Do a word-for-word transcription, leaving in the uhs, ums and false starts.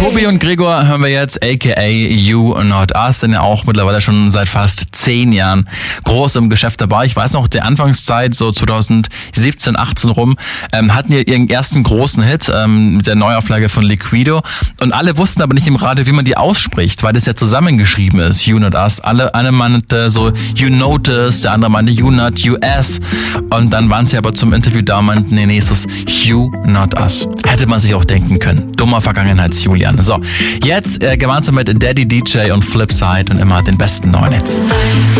Tobi und Gregor hören wir jetzt, aka You Not Us, sind ja auch mittlerweile schon seit fast zehn Jahren groß im Geschäft dabei. Ich weiß noch, der Anfangszeit, so zwanzig siebzehn, achtzehn rum, ähm, hatten die ihren ersten großen Hit ähm, mit der Neuauflage von Liquido. Und alle wussten aber nicht im Radio, wie man die ausspricht, weil das ja zusammengeschrieben ist, You Not Us. Alle, eine meinte so You Notice, der andere meinte You Not U S. Und dann waren sie aber zum Interview da und meinten, nee, nee, es ist You Not Us. Hätte man sich auch denken können. Dummer Vergangenheits-Julian. So, jetzt äh, gemeinsam mit Daddy D J und Flipside und immer den besten neuen Hits.